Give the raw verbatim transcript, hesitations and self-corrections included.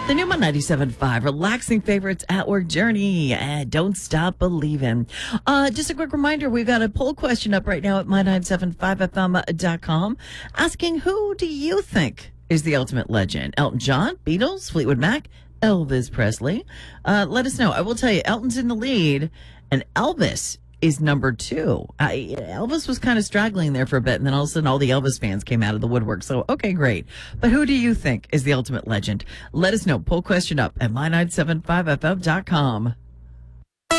The new one ninety-seven point five, relaxing favorites at work journey. Uh, don't stop believing. Uh, just a quick reminder, we've got a poll question up right now at my nine seven five f m dot com asking, who do you think is the ultimate legend? Elton John, Beatles, Fleetwood Mac, Elvis Presley? Uh, let us know. I will tell you, Elton's in the lead and Elvis is number two. Uh, Elvis was kind of straggling there for a bit, and then all of a sudden all the Elvis fans came out of the woodwork. So, okay, great. But who do you think is the ultimate legend? Let us know. Poll question up at my nine seven five f m dot com.